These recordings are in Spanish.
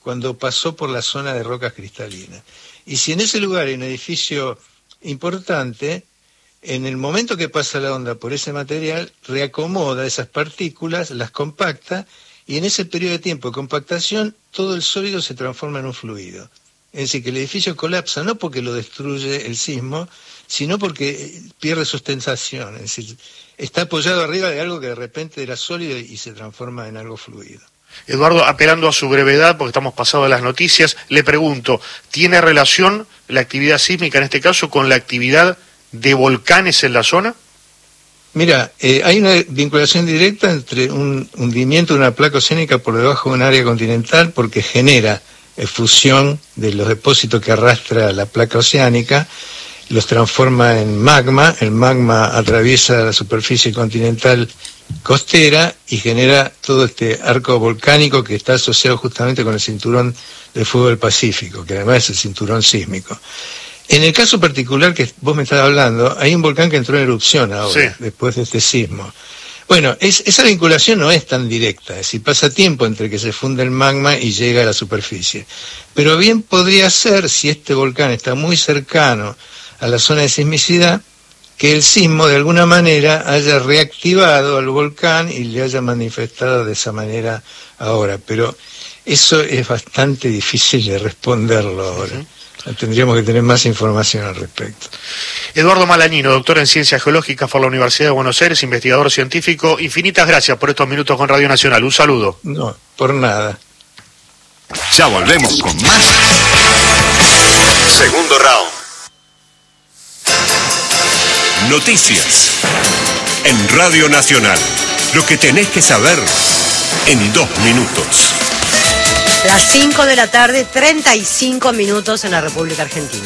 cuando pasó por la zona de rocas cristalinas. Y si en ese lugar hay un edificio importante, en el momento que pasa la onda por ese material, reacomoda esas partículas, las compacta, y en ese periodo de tiempo de compactación, todo el sólido se transforma en un fluido. Es decir, que el edificio colapsa no porque lo destruye el sismo, sino porque pierde sustentación. Es decir, está apoyado arriba de algo que de repente era sólido y se transforma en algo fluido. Eduardo, apelando a su brevedad, porque estamos pasados a las noticias, le pregunto, ¿tiene relación la actividad sísmica en este caso con la actividad de volcanes en la zona? Mira, hay una vinculación directa entre un hundimiento de una placa oceánica por debajo de un área continental porque genera fusión de los depósitos que arrastra la placa oceánica, los transforma en magma, el magma atraviesa la superficie continental costera y genera todo este arco volcánico que está asociado justamente con el cinturón de fuego del Pacífico, que además es el cinturón sísmico. En el caso particular que vos me estás hablando, hay un volcán que entró en erupción ahora, sí, después de este sismo. Bueno, esa vinculación no es tan directa, es decir, pasa tiempo entre que se funde el magma y llega a la superficie. Pero bien podría ser, si este volcán está muy cercano a la zona de sismicidad, que el sismo de alguna manera haya reactivado al volcán y le haya manifestado de esa manera ahora. Pero eso es bastante difícil de responderlo ahora. Tendríamos que tener más información al respecto. Eduardo Malañino, doctor en Ciencias Geológicas por la Universidad de Buenos Aires, investigador científico, infinitas gracias por estos minutos con Radio Nacional. Un saludo. No, por nada. Ya volvemos con más. Segundo round. Noticias en Radio Nacional. Lo que tenés que saber en 2 minutos. Las 5 de la tarde, 35 minutos en la República Argentina.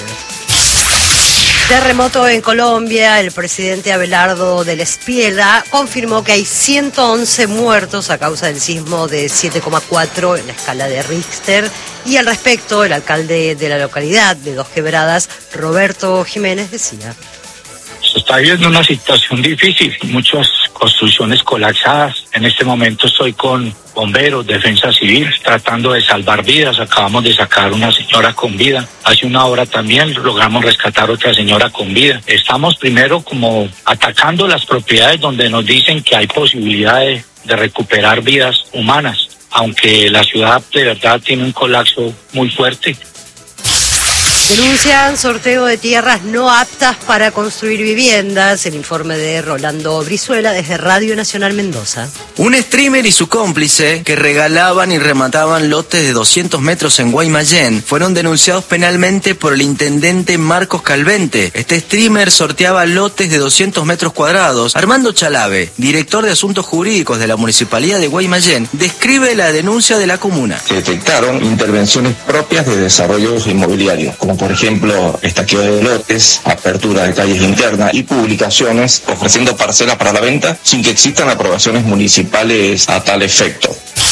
Terremoto en Colombia. El presidente Abelardo del Espiela confirmó que hay 111 muertos a causa del sismo de 7,4 en la escala de Richter. Y al respecto, el alcalde de la localidad de Dos Quebradas, Roberto Jiménez, decía: se está viviendo una situación difícil, muchas construcciones colapsadas. En este momento estoy con bomberos, defensa civil, tratando de salvar vidas. Acabamos de sacar una señora con vida. Hace una hora también logramos rescatar otra señora con vida. Estamos primero como atacando las propiedades donde nos dicen que hay posibilidades de recuperar vidas humanas, aunque la ciudad de verdad tiene un colapso muy fuerte. Denuncian sorteo de tierras no aptas para construir viviendas. El informe de Rolando Brizuela desde Radio Nacional Mendoza. Un streamer y su cómplice que regalaban y remataban lotes de 200 metros en Guaymallén fueron denunciados penalmente por el intendente Marcos Calvente. Este streamer sorteaba lotes de 200 metros cuadrados. Armando Chalave, director de Asuntos Jurídicos de la Municipalidad de Guaymallén, describe la denuncia de la comuna. Se detectaron intervenciones propias de desarrollo inmobiliario, como por ejemplo estaqueo de lotes, apertura de calles internas y publicaciones ofreciendo parcelas para la venta sin que existan aprobaciones municipales a tal efecto.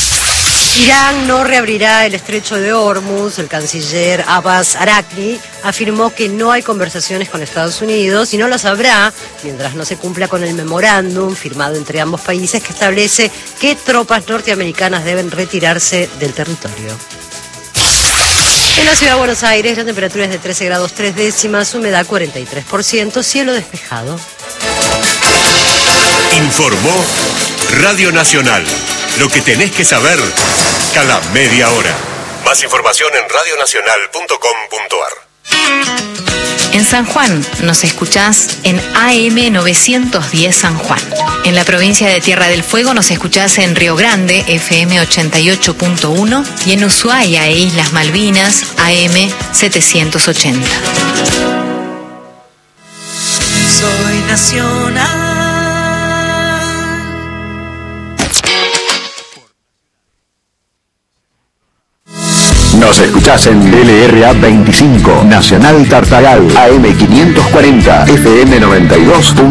Irán no reabrirá el estrecho de Hormuz. El canciller Abbas Araqi afirmó que no hay conversaciones con Estados Unidos y no las habrá mientras no se cumpla con el memorándum firmado entre ambos países que establece que tropas norteamericanas deben retirarse del territorio. En la ciudad de Buenos Aires la temperatura es de 13 grados 3 décimas, humedad 43%, cielo despejado. Informó Radio Nacional. Lo que tenés que saber cada media hora. Más información en radionacional.com.ar. En San Juan nos escuchás en AM 910 San Juan. En la provincia de Tierra del Fuego nos escuchás en Río Grande, FM 88.1, y en Ushuaia e Islas Malvinas, AM 780. Soy nacional. Nos escuchás en LRA 25, Nacional Tartagal, AM 540, FM 92.